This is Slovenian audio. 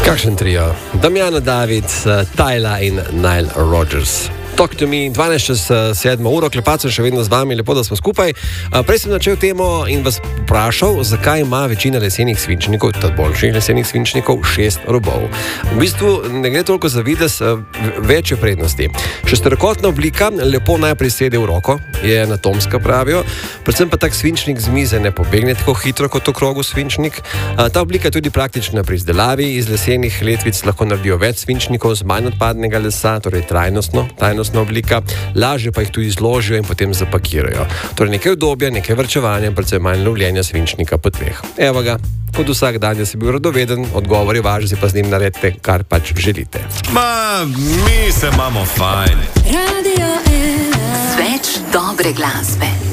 Kakšen trio? Damjana David, Tyla in Nile Rodgers. Talk to me, 12:07, klepacem še vedno z vami, lepo, da smo skupaj. Prej sem načel temo in vas vprašal, zakaj ima večina lesenih svinčnikov, tudi boljših lesenih svinčnikov, 6 robov. V bistvu ne gre toliko za videz, večje prednosti. Šesterokotna oblika lepo najprej sede v roko, je anatomska pravijo, predvsem pa tak svinčnik z mize ne pobegne tako hitro kot okrogel svinčnik. Ta oblika je tudi praktična pri izdelavi, iz lesenih letvic lahko naredijo več svinčnikov z manj odpadnega lesa, torej trajnostna oblika, lažje pa jih tudi izložijo in potem zapakirajo. Torej nekaj udobja, nekaj varčevanja, predvsem manj lovljenja svinčnika po tleh. Evo ga, kot vsak dan si bil radoveden, odgovor je važen, si pa z njim naredite, kar pač želite. Mi se imamo fajn. Radio 1. Več dobre glasbe.